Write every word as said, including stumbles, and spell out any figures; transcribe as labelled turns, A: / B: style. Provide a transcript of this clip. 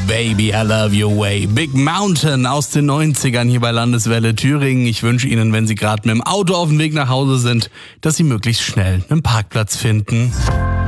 A: Baby, I love your way. Big Mountain aus den neunzigern hier bei Landeswelle Thüringen. Ich wünsche Ihnen, wenn Sie gerade mit dem Auto auf dem Weg nach Hause sind, dass Sie möglichst schnell einen Parkplatz finden.